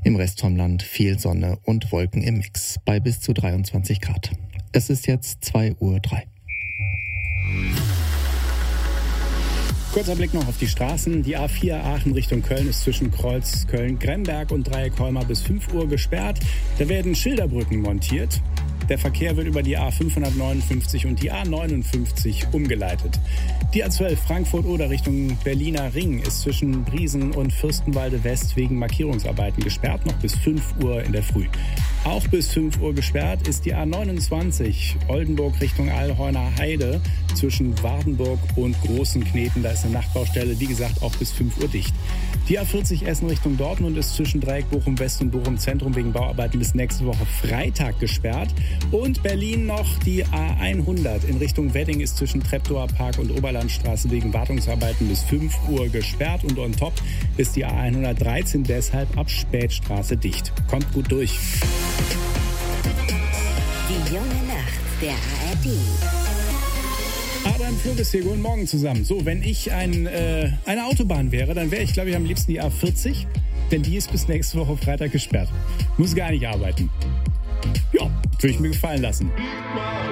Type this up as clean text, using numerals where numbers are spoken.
Im Rest vom Land viel Sonne und Wolken im Mix bei bis zu 23 Grad. Es ist jetzt 2:03 Uhr. Kurzer Blick noch auf die Straßen. Die A4 Aachen Richtung Köln ist zwischen Kreuz Köln-Gremberg und Dreieck Holmer bis 5 Uhr gesperrt. Da werden Schilderbrücken montiert. Der Verkehr wird über die A559 und die A59 umgeleitet. Die A12 Frankfurt-Oder Richtung Berliner Ring ist zwischen Briesen und Fürstenwalde West wegen Markierungsarbeiten gesperrt, noch bis 5 Uhr in der Früh. Auch bis 5 Uhr gesperrt ist die A29 Oldenburg Richtung Allhorner Heide zwischen Wardenburg und Großen Kneten. Da ist eine Nachtbaustelle, wie gesagt, auch bis 5 Uhr dicht. Die A40 Essen Richtung Dortmund ist zwischen Dreieck Bochum West und Bochum Zentrum wegen Bauarbeiten bis nächste Woche Freitag gesperrt. Und Berlin noch die A100 in Richtung Wedding ist zwischen Treptower Park und Oberlandstraße wegen Wartungsarbeiten bis 5 Uhr gesperrt. Und on top ist die A113 deshalb ab Spätstraße dicht. Kommt gut durch. Die junge Nacht der ARD. Adam Flug ist hier. Guten Morgen zusammen. So, wenn ich eine Autobahn wäre, dann wäre ich, glaube ich, am liebsten die A40, denn die ist bis nächste Woche Freitag gesperrt. Muss gar nicht arbeiten. Ja, würde ich mir gefallen lassen.